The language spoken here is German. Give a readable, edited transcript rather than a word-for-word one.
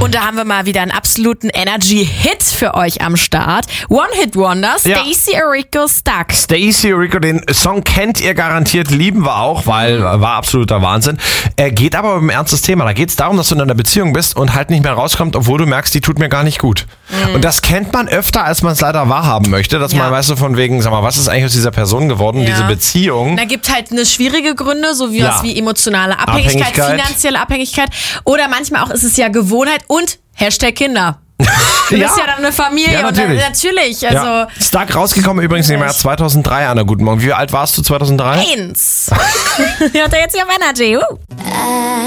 Und da haben wir mal wieder einen absoluten Energy-Hit für euch am Start. One-Hit-Wonder, Stacey Orrico, Stuck. Stacey Orrico, den Song kennt ihr garantiert, lieben wir auch, weil war absoluter Wahnsinn. Geht aber um ein ernstes Thema. Da geht es darum, dass du in einer Beziehung bist und halt nicht mehr rauskommt, obwohl du merkst, die tut mir gar nicht gut. Und das kennt man öfter, als man es leider wahrhaben möchte, dass man, weißt du, von wegen, sag mal, was ist eigentlich aus dieser Person geworden, diese Beziehung? Da gibt halt eine schwierige Gründe, so wie was wie emotionale Abhängigkeit, finanzielle Abhängigkeit oder manchmal auch ist es ja Gewohnheit und #Kinder. Du bist ja dann eine Familie und natürlich. Also Stuck rausgekommen übrigens im Jahr 2003, Anna, guten Morgen. Wie alt warst du 2003? 1. Hört er jetzt hier auf Energy.